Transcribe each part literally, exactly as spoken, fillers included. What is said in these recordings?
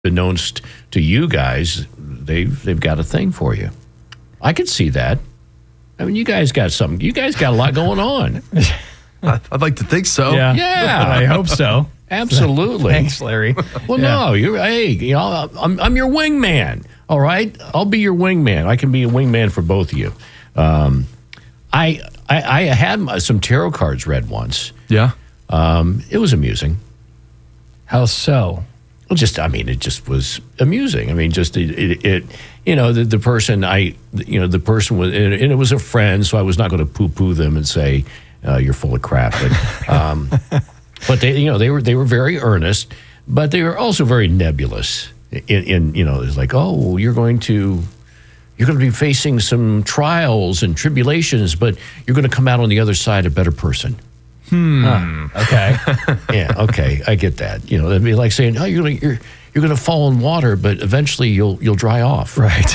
Unbeknownst to you guys, they've they've got a thing for you. I could see that. I mean, you guys got something. You guys got a lot going on. I'd like to think so. Yeah, Yeah. I hope so. Absolutely. Thanks, Larry. Well, Yeah. no, you're hey, you know, I'm I'm your wingman. All right, I'll be your wingman. I can be a wingman for both of you. Um, I, I I had my- some tarot cards read once. Yeah. Um, it was amusing. How so? Well, just I mean, it just was amusing. I mean, just it, it, it you know, the, the person I, you know, the person was, and it was a friend, so I was not going to poo-poo them and say uh, you're full of crap. But, um, but they, you know, they were they were very earnest, but they were also very nebulous. In, in you know, it's like, oh, you're going to. You're going to be facing some trials and tribulations, but you're going to come out on the other side a better person. Hmm. Huh. Okay. Yeah. Okay. I get that. You know, it'd be like saying, "Oh, you're going to, you're you're going to fall in water, but eventually you'll you'll dry off." Right.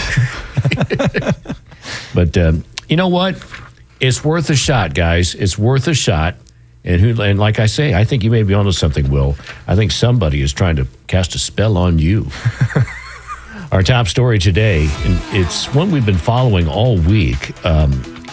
But um, you know what? It's worth a shot, guys. It's worth a shot. And who? And like I say, I think you may be onto something, Will. I think somebody is trying to cast a spell on you. Our top story today, and it's one we've been following all week. Um,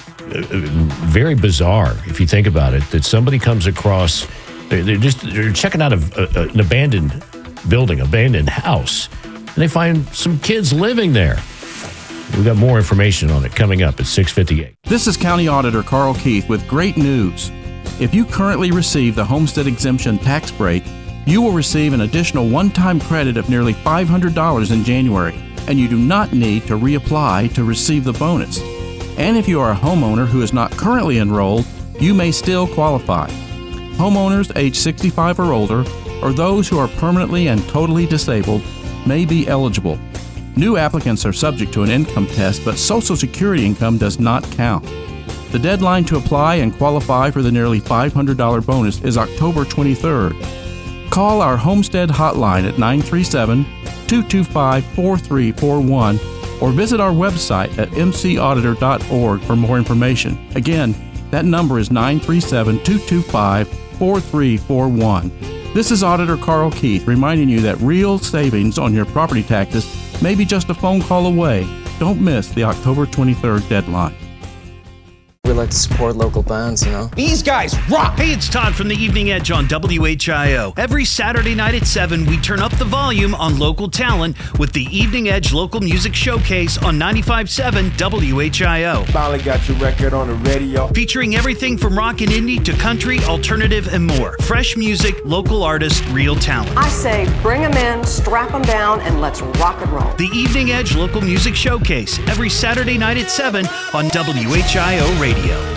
very bizarre, if you think about it, that somebody comes across, they're, they're just they're checking out a, a, an abandoned building, abandoned house, and they find some kids living there. We've got more information on it coming up at six fifty-eight. This is County Auditor Carl Keith with great news. If you currently receive the homestead exemption tax break, you will receive an additional one-time credit of nearly five hundred dollars in January, and you do not need to reapply to receive the bonus. And if you are a homeowner who is not currently enrolled, you may still qualify. Homeowners age sixty-five or older, or those who are permanently and totally disabled, may be eligible. New applicants are subject to an income test, but Social Security income does not count. The deadline to apply and qualify for the nearly five hundred dollars bonus is October twenty-third. Call our Homestead hotline at nine three seven, two two five, four three four one or visit our website at m c auditor dot org for more information. Again, that number is nine three seven, two two five, four three four one. This is Auditor Carl Keith reminding you that real savings on your property taxes may be just a phone call away. Don't miss the October twenty-third deadline. We like to support local bands, you know? These guys rock! Hey, it's Todd from the Evening Edge on W H I O. Every Saturday night at seven, we turn up the volume on local talent with the Evening Edge Local Music Showcase on ninety-five point seven W H I O. Finally got your record on the radio. Featuring everything from rock and indie to country, alternative, and more. Fresh music, local artists, real talent. I say bring them in, strap them down, and let's rock and roll. The Evening Edge Local Music Showcase, every Saturday night at seven on W H I O Radio.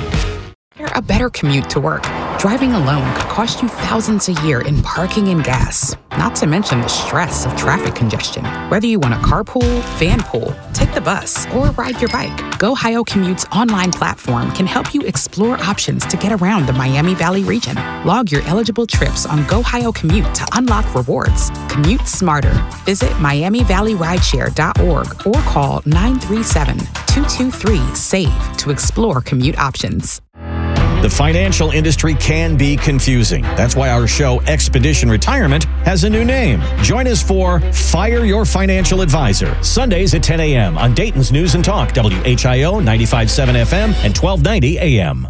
A better commute to work. Driving alone could cost you thousands a year in parking and gas, not to mention the stress of traffic congestion. Whether you want to carpool, van pool, take the bus, or ride your bike, GoHio Commute's online platform can help you explore options to get around the Miami Valley region. Log your eligible trips on GoHio Commute to unlock rewards. Commute smarter. Visit miami valley rideshare dot org or call nine three seven, two two three, SAVE to explore commute options. The financial industry can be confusing. That's why our show, Expedition Retirement, has a new name. Join us for Fire Your Financial Advisor, Sundays at ten a.m. on Dayton's News and Talk, W H I O ninety-five point seven F M and twelve ninety A M.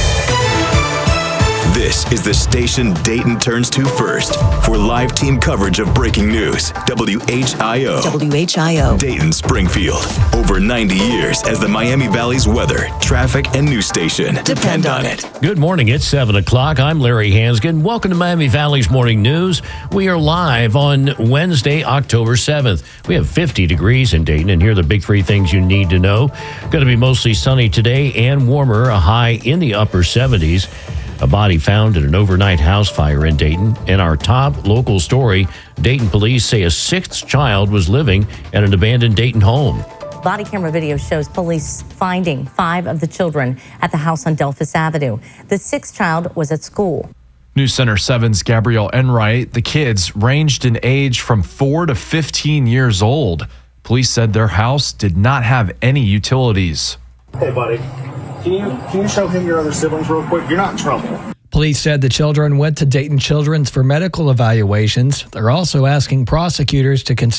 This is the station Dayton turns to first for live team coverage of breaking news. W H I O. W H I O. Dayton, Springfield. Over ninety years as the Miami Valley's weather, traffic, and news station. Depend on it. Good morning. It's seven o'clock. I'm Larry Hansgen. Welcome to Miami Valley's Morning News. We are live on Wednesday, October seventh. We have fifty degrees in Dayton, and here are the big three things you need to know. Going to be mostly sunny today and warmer, a high in the upper seventies. A body found in an overnight house fire in Dayton. In our top local story, Dayton police say a sixth child was living at an abandoned Dayton home. Body camera video shows police finding five of the children at the house on Delphus Avenue. The sixth child was at school. News Center seven's Gabrielle Enright. The kids ranged in age from four to fifteen years old. Police said their house did not have any utilities. Hey, buddy. Can you can you show him your other siblings real quick? You're not in trouble. Police said the children went to Dayton Children's for medical evaluations. They're also asking prosecutors to consider